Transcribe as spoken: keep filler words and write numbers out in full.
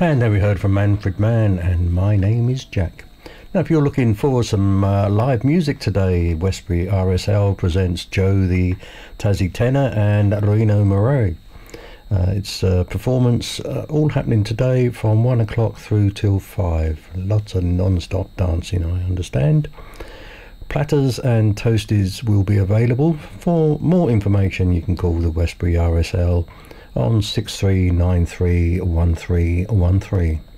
And there we heard from Manfred Mann and My Name is Jack. Now if you're looking for some uh, live music today, Westbury R S L presents Joe the Tassie Tenor and Reno Murray. Uh, it's a performance uh, all happening today from one o'clock through till five. Lots of non-stop dancing, I understand. Platters and toasties will be available. For more information you can call the Westbury R S L on six three nine three one three one three.